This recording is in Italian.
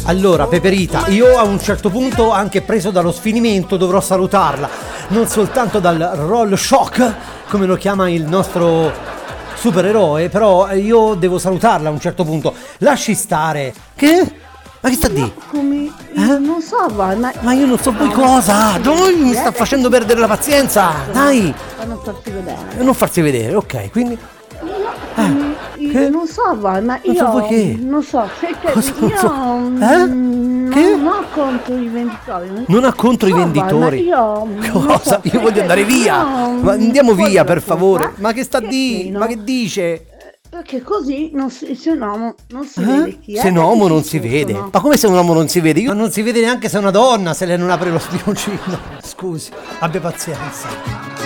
Allora, Peperita, io a un certo punto, anche preso dallo sfinimento, dovrò salutarla. Non soltanto dal roll shock, come lo chiama il nostro supereroe, però io devo salutarla a un certo punto. Lasci stare. Che? Ma che sta di? Come? Non so, Ma io non so poi cosa. Dai, mi sta facendo perdere la pazienza. Dai. A non farsi vedere. Non farsi vedere, ok, quindi. Io non so, ma Non io so voi che? non so, Cosa non io so? Che? non ho contro i venditori. Non ha contro i venditori. Cosa? Io voglio andare via. Ma andiamo via, per favore. Ma che sta di? Ma che dice? Perché così se un uomo non si vede chi è. Se un uomo non si tutto, vede. no? Ma come se un uomo non si vede? Ma non si vede neanche se è una donna, se lei non apre lo spioncino. Scusi, abbia pazienza.